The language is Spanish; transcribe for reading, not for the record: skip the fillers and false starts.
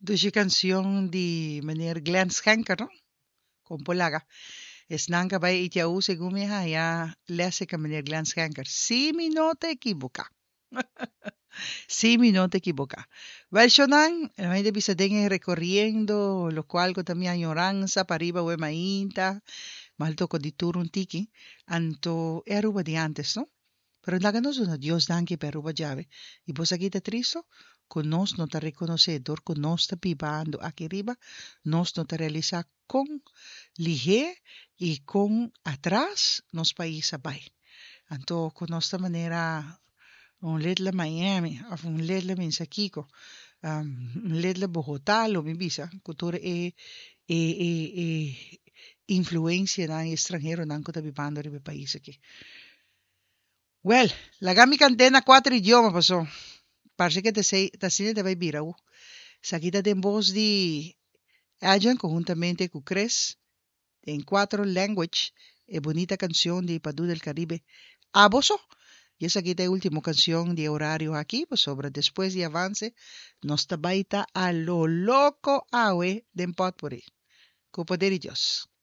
Dus canción de meneer Glenn Schenker, ¿no? Con Polaga. Es nanka bij Itiaú, según mi hija, ya le hace que meneer Glenn Schenker. Si mi no te equivoca. Si mi no te equivoca. Wel, Shonan, de bisa dingen recorriendo, lo cual ko también añoranza, para arriba, we mainta, malto ko di turun tiki, anto eruba de antes, ¿no? Pero naganos uno, Dios danke per ruba llave. Y vos aquí te tristo, con nos no te reconocedor, con nos te pibando aquí arriba, nos no te realiza con lige y con atrás nos país abai. Anto con esta manera un lidle Miami of un lidle Mensakiko, un lidle Bogotá, lo mi visa, cultura influencia na extranjero nan ko tabi bando ribe país aquí. Well, la gami cantena 4 idiomas pasó. Parece que te cine te va a virau. Sakita den voz de Ajan conjuntamente con Cres en 4 language e bonita canción de Padu del Caribe. Aboso. Y esa aquí es la última canción de horario aquí, pues sobre después de avance, nos tabaita a lo loco awe den potpourri. Con poder y Dios.